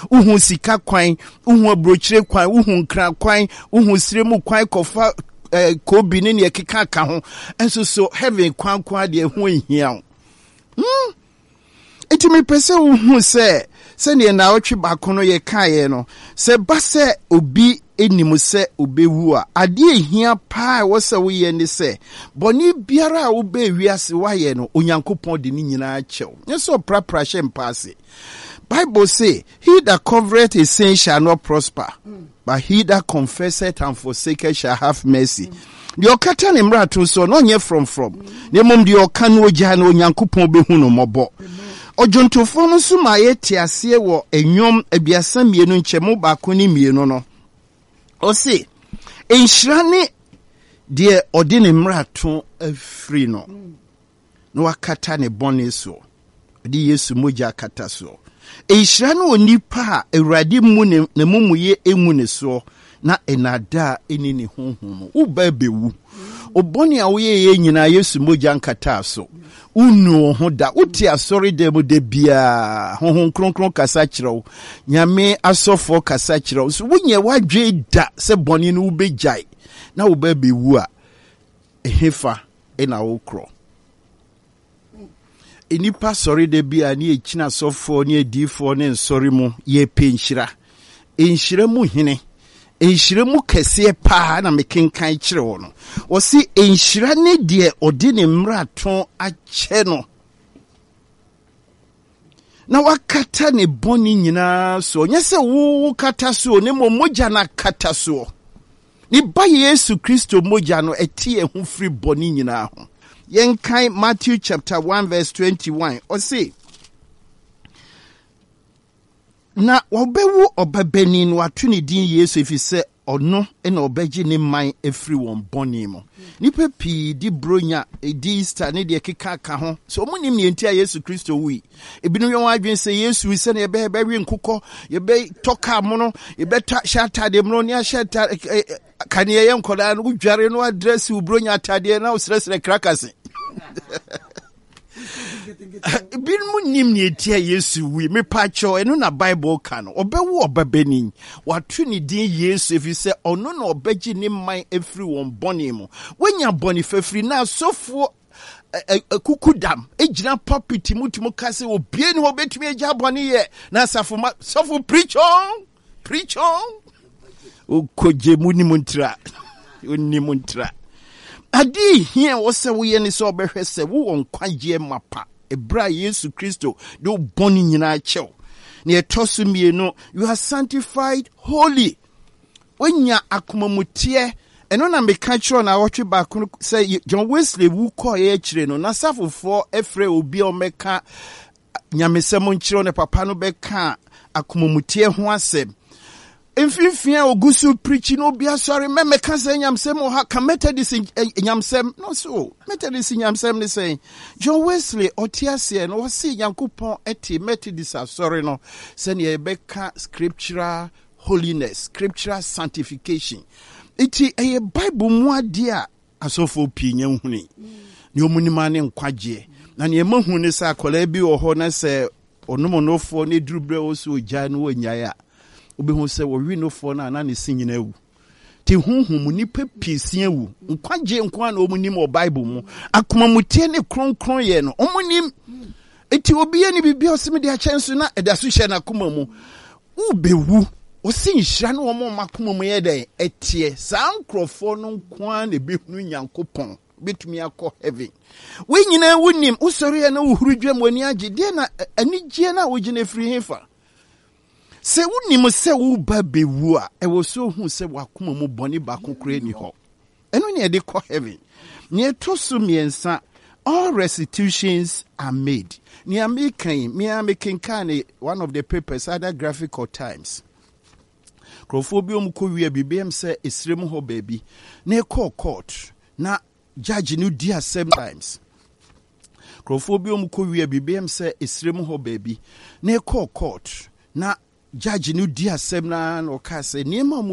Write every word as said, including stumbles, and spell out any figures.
uhu sika kwan, uhu abrochire kwan, uhu nkra kwan, uhu siremu kwan kofa eh, kobi ne ne keka ka ho. Enso so heaven kwan kwan de ho hia. Hmm. Enti me pese uhu se se ne na otwe baako no ye kae no se ba se obi enimu se obewu a ade ehia pa wo se wo ye ni se boni biara a wo be wiase wa ye no onyankopon de ni nyina achew nso prapra hye mpase. Bible say he that covereth his sin shall not prosper, mm. but he that confesseth and forsaketh shall have mercy. The okata ne mrato so no nye from from ne mom de okano ogya na onyankopon behu no mobo. Ojontofo no so ma ye tiase wo enwom abiasa mienu nchemu baako ni mienu no. O se enhyira ne de ode ne mrato afri no. No wakata ne bone so. Di Yesu moja akata so. Enhyira no onipa Awurade mu ne ne mumuye emu ne so na enada eni ne honhom. Wo ba bewu. Oboni a wo ye nyina Yesu moja nkata so. Unu ho da uti asori de mo de bia honhom kronkron kasa kyerɛw nyame asofo kasa kyerɛw so wonye wadwe da se bɔne no ubegyae na wo ba bewu a ehefa ena wo kro enipa sori de bia ne ekina asofo ne edifo ne nsori mu ye penhyira enhyira mu hene enhyira mu kese pa na mekenkan kyerɛw no wo si enhyira ne de odi ne mraton akyɛ no na wakata ne boni nyina so nyese wo kata so ne mo moja na kata so ni ba Yesu Kristo moja no eti ehu free boni nyina ho. Yenkan Matthew chapter one verse twenty-one o say na obewu obabani no atu ne din Yesu efise ono ena obeji ne man efri won boni mo nipa pi di bronya edi Easter ne de keka ka ho so mo nim ne ntia Yesu Kristo wi ebinu yon adwen se Yesu wi se ne be be wi nkukọ ye be toka mo no ye be ta shata de mo ne shata kan ye yen koda no dware no address u bronya atade na usresre krakase bin mu nim ne etia Yesu wi me pacho eno na Bible kan obewu obabani watu ni din Yesu efi se ono na obeji ni man efri won boni mu wenya boni fafri na sofo kukudam ejina popiti mutumu kase obie ni obetumi eja boni ye na safo sofo preach on preach on o koje mu ni muntra oni muntra adi hia wo se wo ye ni so obehwe se wo won kwaje mapa ebra Yesu Kristo do boni nyina chew ne etosu mienu you are sanctified holy wenya akomamutie eno na meka kiro na wotwe ba ko say John Wesley wu ko ye kire no na safofo efre obi o meka nyamesem nkiro ne papa no beka akomamutie ho asem Infifia ogusu preaching obia sorry me me kan say nyamsem o ha kan methodist nyamsem no so methodist nyamsem ne say John Wesley otiase no wasi yankopon eti methodist sorry no say ne beka scriptural holiness scriptural sanctification iti e Bible mu ade a asofo pinya huni ne omunima ne nkwaje na ne mahu ne sa akola bi wo ho na say onomonofo ne durubre wo so ogya no wanyaya obehu se wo wi no fo na na ne sinyina wu ti hunhum ni pepisia wu nkwaje nkwa na omunim o Bible mu akomamutie ne kronkron ye no omunim eti obi ye ni bibia osime de achenso na edaso hye na akomamu ubewu osinhira no omo makomamu ye den etie sankrofo no nkwa na behunu nyankopon betumi akọ heaven we nyina wunim usori na uhuru dwam wani age de na anigye na wogine free hefa se unim se wo ba bewu a e wo so hu se wakoma mu boni ba kokore ni ho eno ne de kɔ heaven ne to so miensa all restitutions are made ne american me american kan one of the papers either Graphic or Times krofobia mu ko wi abibem se esrem ho baby ne call court na judge no dia sometimes krofobia mu ko wi abibem se esrem ho baby ne call court na judge no dia semna no ka se niema